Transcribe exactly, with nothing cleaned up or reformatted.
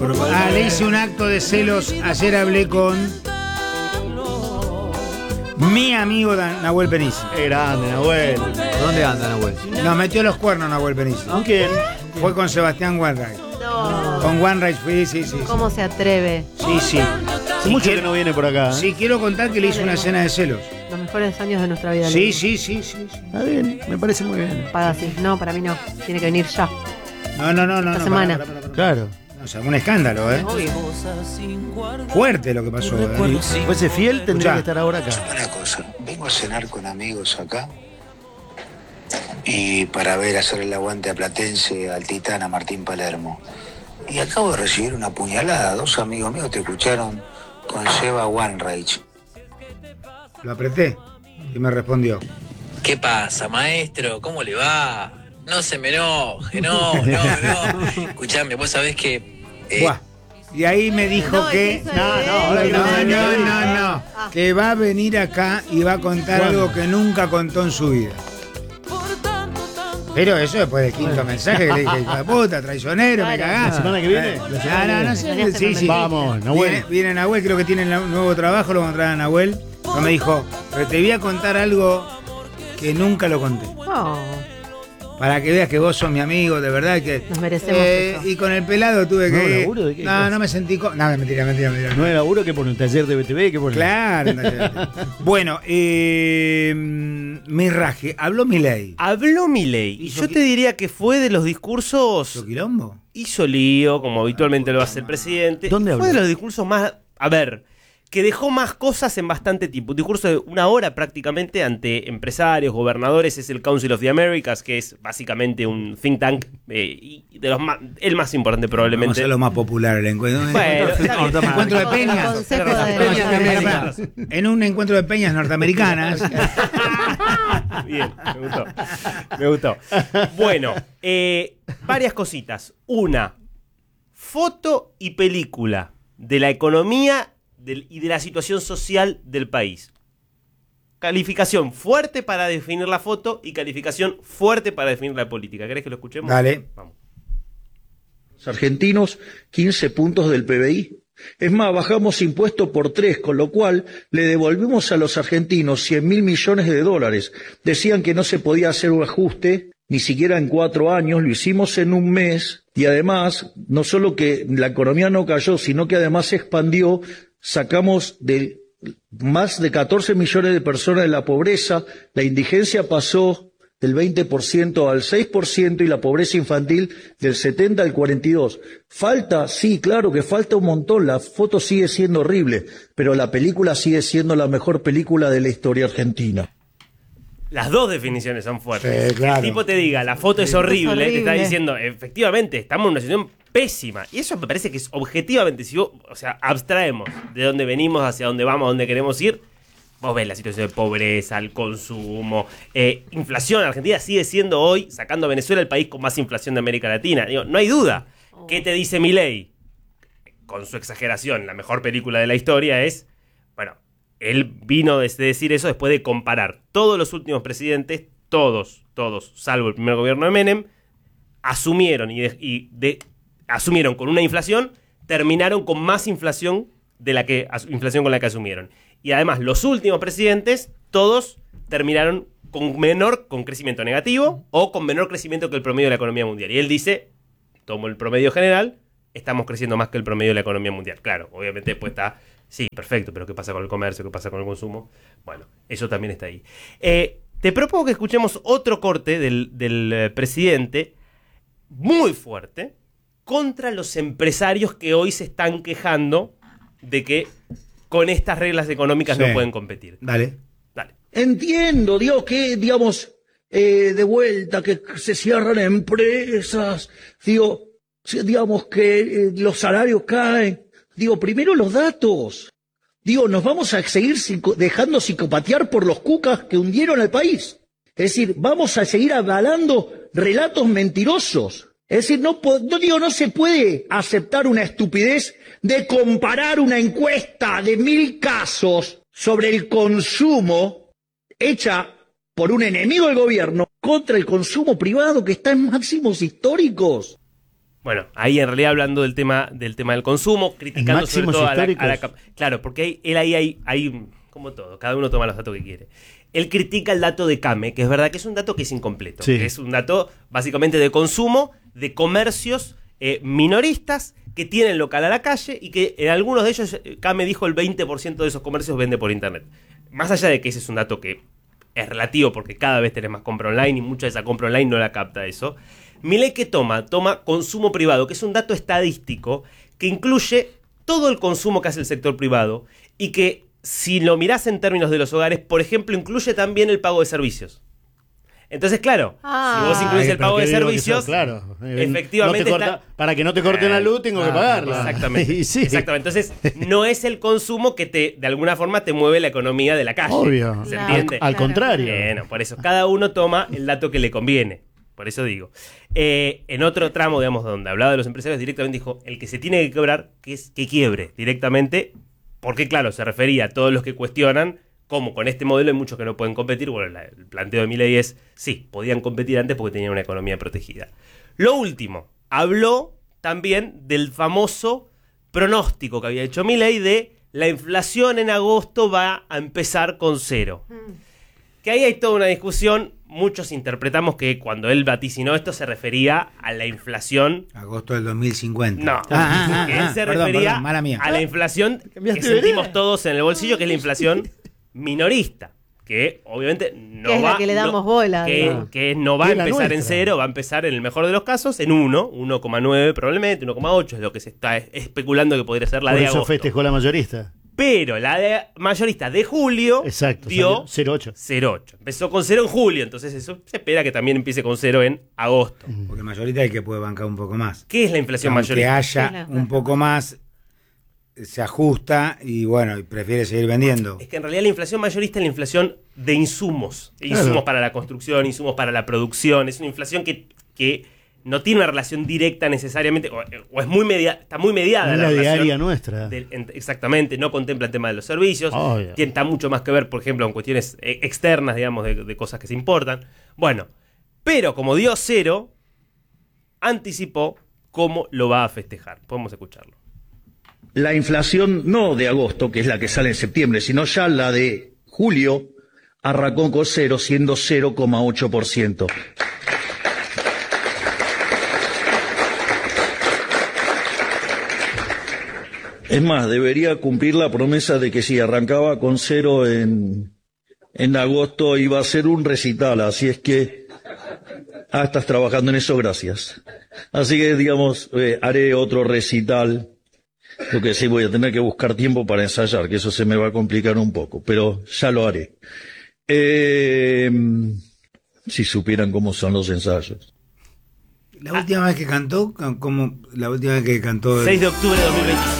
Por... Ah, le hice un acto de celos. Ayer hablé con mi amigo Nahuel Penici. Qué grande, Nahuel. ¿Dónde anda, Nahuel? Nos metió los cuernos Nahuel Penici. ¿Con quién? Fue con Sebastián Wainwright. No. Con Wainwright fui, sí, sí. ¿Cómo se atreve? Sí, sí. Hace Sí, mucho quiero- que no viene por acá. ¿eh? Sí, quiero contar que le hice una escena de celos. Los mejores años de nuestra vida. Sí, Lili. sí, sí, sí, sí. Está bien, me parece muy bien. Paga así. No, para mí no. Tiene que venir ya. No, no, no, no. Esta no, semana. pará, pará, pará, pará. Claro. O sea, un escándalo, ¿eh? Fuerte lo que pasó, ¿eh? Si fuese fiel, tendría Escuchá. que estar ahora acá. Una cosa, vengo a cenar con amigos acá y para ver hacer el aguante a Platense, al Titán, a Martín Palermo. Y acabo de recibir una puñalada, dos amigos míos te escucharon con Seba Wainwright. Lo apreté y me respondió. ¿Qué pasa, maestro? ¿Cómo le va? No se me enoje, no, no, no. Escuchame, vos sabés que... eh, Buah. Y ahí me dijo No, que... eso es- No, no, ahora que No, no se no, enoje. no, no. Ah. Que va a venir acá y va a contar ¿Cuándo? algo que nunca contó en su vida. Pero eso después del quinto mensaje que le dije, hijo de puta, traicionero, me Claro. cagás. ¿La semana que viene? Eh, La No, semana no, que no viene. sé. Sí, sí. Vamos, Nahuel. Viene, viene Nahuel, creo que tiene un nuevo trabajo, lo vamos a traer a Nahuel. Pero me dijo, pero te voy a contar algo que nunca lo conté. Oh, Para que veas que vos sos mi amigo, de verdad que... Nos merecemos Eh, eso. Y con el pelado tuve ¿Nuevo que... laburo de qué No, cosa? no me sentí... Co... No, mentira, mentira, mentira. No es laburo que por un taller de B T V, que por Claro. no, no. Bueno, eh, mi raje, habló Milei. Habló Milei y ¿Hizo yo qui- te diría que fue de los discursos. ¿Hizo quilombo? Hizo lío, como habitualmente lo hace el presidente. ¿Dónde habló? Fue de los discursos más. A ver, que dejó más cosas en bastante tiempo. Un discurso de una hora prácticamente ante empresarios, gobernadores. Es el Council of the Americas, que es básicamente un think tank. eh, y de los más, el más importante Vamos a probablemente. hacer lo más popular, el encuentro. Bueno, está bien. encuentro de El peñas. Consejo Peñas de de Norteamérica. En un encuentro de peñas norteamericanas. Bien, me gustó. Me gustó. Bueno, eh, varias cositas. Una, foto y película de la economía del- y de la situación social del país. Calificación fuerte para definir la foto y calificación fuerte para definir la política. ¿Querés que lo escuchemos? Dale. Vamos. Los argentinos, quince puntos del P B I. Es más, bajamos impuestos por tres, con lo cual le devolvimos a los argentinos cien mil millones de dólares. Decían que no se podía hacer un ajuste, ni siquiera en cuatro años, lo hicimos en un mes, y además, no solo que la economía no cayó, sino que además se expandió, sacamos de más de catorce millones de personas de la pobreza, la indigencia pasó del veinte por ciento al seis por ciento y la pobreza infantil del setenta al cuarenta y dos. Falta, sí, claro que falta un montón, la foto sigue siendo horrible, pero la película sigue siendo la mejor película de la historia argentina. Las dos definiciones son fuertes. Sí, claro. Que el tipo te diga, la foto es horrible, horrible. te está diciendo, efectivamente, estamos en una situación pésima. Y eso me parece que es objetivamente, si vos, o sea, abstraemos de dónde venimos, hacia dónde vamos, a dónde queremos ir, vos ves la situación de pobreza, el consumo, eh, inflación. Argentina sigue siendo hoy, sacando a Venezuela, el país con más inflación de América Latina. Digo, no hay duda. ¿Qué te dice Milei? Con su exageración, la mejor película de la historia es, bueno, él vino a decir eso después de comparar todos los últimos presidentes, todos, todos, salvo el primer gobierno de Menem, asumieron y, de, y de, asumieron con una inflación, terminaron con más inflación de la que inflación con la que asumieron. Y además los últimos presidentes, todos terminaron con menor, con crecimiento negativo o con menor crecimiento que el promedio de la economía mundial. Y él dice, tomo el promedio general, estamos creciendo más que el promedio de la economía mundial. Claro, obviamente después está, sí, perfecto, pero ¿qué pasa con el comercio? ¿Qué pasa con el consumo? Bueno, eso también está ahí. Eh, te propongo que escuchemos otro corte del, del eh, presidente, muy fuerte, contra los empresarios que hoy se están quejando de que con estas reglas económicas Sí. no pueden competir. Dale. Dale. Entiendo, Dios, que, digamos, eh, de vuelta, que se cierran empresas, digo, si- digamos que eh, los salarios caen. Digo, primero los datos. Digo, nos vamos a seguir psico- dejando psicopatear por los cucas que hundieron al país. Es decir, vamos a seguir avalando relatos mentirosos. Es decir, no, po- no digo, no se puede aceptar una estupidez de comparar una encuesta de mil casos sobre el consumo hecha por un enemigo del gobierno contra el consumo privado que está en máximos históricos. Bueno, ahí en realidad hablando del tema del tema del consumo, criticando sobre máximos todo a la, a la históricos. cap- claro, porque ahí, él ahí hay, hay, como todo, cada uno toma los datos que quiere. Él critica el dato de Came, que es verdad que es un dato que es incompleto, Sí. que es un dato básicamente de consumo de comercios eh, minoristas que tienen local a la calle y que en algunos de ellos, eh, Came dijo el veinte por ciento de esos comercios vende por internet. Más allá de que ese es un dato que es relativo porque cada vez tenés más compra online y mucha de esa compra online no la capta eso. Milei, ¿qué toma? Toma consumo privado, que es un dato estadístico que incluye todo el consumo que hace el sector privado y que, si lo mirás en términos de los hogares, por ejemplo, incluye también el pago de servicios. Entonces, claro, Ah. si vos incluís Ay, el pero pago que de digo que servicios, eso, claro. efectivamente No te corta- está- para que no te corten la luz tengo que Ah, pagarla. Exactamente. Y sí. Exactamente. Entonces, no es el consumo que te, de alguna forma, te mueve la economía de la calle. Obvio. ¿Se Claro. entiende? Al, al contrario. Bueno, por eso cada uno toma el dato que le conviene. Por eso digo. Eh, en otro tramo, digamos, donde hablaba de los empresarios, directamente dijo, el que se tiene que quebrar, que es que quiebre directamente, porque claro, se refería a todos los que cuestionan cómo con este modelo hay muchos que no pueden competir. Bueno, la- el planteo de Milei es, sí, podían competir antes porque tenían una economía protegida. Lo último, habló también del famoso pronóstico que había hecho Milei de la inflación en agosto va a empezar con cero. Que ahí hay toda una discusión. Muchos interpretamos que cuando él vaticinó esto se refería a la inflación. Agosto del dos mil cincuenta. No, Ah, ah, ah, que él ah, se perdón, refería perdón, mala mía. a la inflación que Cambiaste de sentimos idea. todos en el bolsillo, que es la inflación minorista. Que obviamente no Que es la va. que le damos no- bola, Que, digamos. que no va a Que es la empezar en nuestra. cero, va a empezar en el mejor de los casos en uno, uno coma nueve probablemente, uno coma ocho es lo que se está especulando que podría ser la Por de eso agosto. festejó la mayorista. Pero la de mayorista de julio Exacto. dio cero ocho. cero coma ocho. Empezó con cero en julio, entonces eso se espera que también empiece con cero en agosto. Porque el mayorista es el que puede bancar un poco más. ¿Qué es la inflación Aunque mayorista? haya Sí, la- un poco más, se ajusta y bueno, y prefiere seguir vendiendo. Es que en realidad la inflación mayorista es la inflación de insumos. Claro. Insumos para la construcción, insumos para la producción. Es una inflación que, que no tiene una relación directa necesariamente, o, o es muy media, está muy mediada. Es la relación diaria nuestra. del- en- exactamente, no contempla el tema de los servicios. Obvio. Tiene está mucho más que ver, por ejemplo, en cuestiones eh, externas, digamos, de, de cosas que se importan. Bueno, pero como dio cero, anticipó cómo lo va a festejar. Podemos escucharlo. La inflación no de agosto, que es la que sale en septiembre, sino ya la de julio, arrancó con cero, siendo cero coma ocho por ciento. Es más, debería cumplir la promesa de que si arrancaba con cero en, en agosto iba a ser un recital, así es que... Ah, estás trabajando en eso, gracias. Así que, digamos, eh, haré otro recital. Lo que sí, voy a tener que buscar tiempo para ensayar, que eso se me va a complicar un poco, pero ya lo haré. Eh, si supieran cómo son los ensayos. La última vez que cantó, como la última vez que cantó. seis de octubre de dos mil veinticinco.